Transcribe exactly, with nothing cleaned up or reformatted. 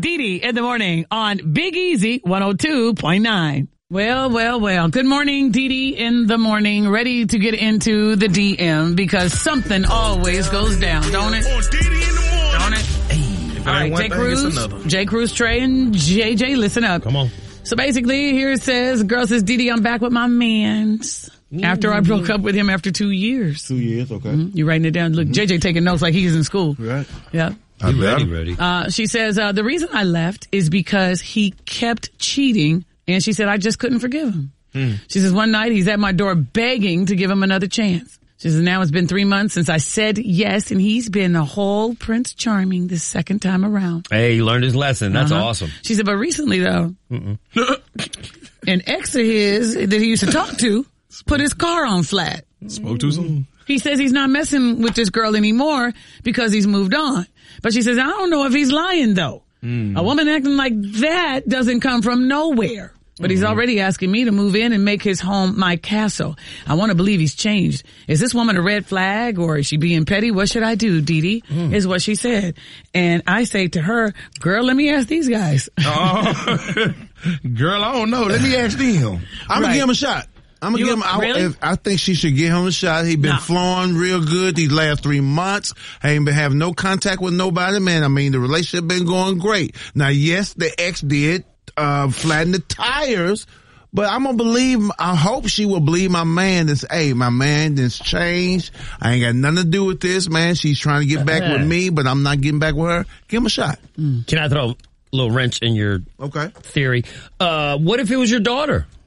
Dee Dee in the morning on Big Easy one oh two point nine. Well, well, well. Good morning, Dee Dee in the morning. Ready to get into the D M because something always goes down, don't it? Don't it? Hey, all right, J. Cruz, J. Cruz, Trey, and J J, listen up. Come on. So basically, here it says, girl says, Dee Dee, I'm back with my mans. Mm-hmm. After I broke up with him after two years. Two years, okay. Mm-hmm. You writing it down? Look, mm-hmm. J J taking notes like he's in school. Right. Yeah. I'm ready, ready. Uh, she says, uh, the reason I left is because he kept cheating. And she said, I just couldn't forgive him. Mm. She says, one night he's at my door begging to give him another chance. She says, now it's been three months since I said yes, and he's been a whole Prince Charming this second time around. Hey, he learned his lesson. That's uh-huh. awesome. She said, but recently, though, an ex of his that he used to talk to put his car on flat. Spoke to some? He says he's not messing with this girl anymore because he's moved on. But she says, I don't know if he's lying, though. Mm. A woman acting like that doesn't come from nowhere. But he's already asking me to move in and make his home my castle. I want to believe he's changed. Is this woman a red flag or is she being petty? What should I do, Dee Dee? Mm. Is what she said. And I say to her, girl, let me ask these guys. Oh, girl, I don't know. Let me ask them. I'm right. going to give him a shot. I'm gonna you, give him. I, really? I think she should give him a shot. He's been nah. flowing real good these last three months. I ain't been having no contact with nobody, man. I mean, the relationship been going great. Now, yes, the ex did uh flatten the tires, but I'm gonna believe. I hope she will believe my man. That's hey, my man. That's changed. I ain't got nothing to do with this, man. She's trying to get back with me, but I'm not getting back with her. Give him a shot. Mm. Can I throw a little wrench in your okay theory? Uh, what if it was your daughter?